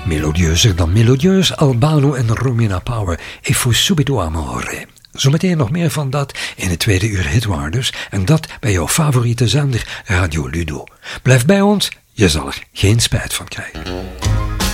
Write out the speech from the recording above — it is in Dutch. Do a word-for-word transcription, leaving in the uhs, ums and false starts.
Melodieuzer dan melodieus, Albano en Romina Power, E fu subito amore. Zometeen nog meer van dat in het tweede uur Hitwaar dus, en dat bij jouw favoriete zender Radio Ludo. Blijf bij ons, je zal er geen spijt van krijgen.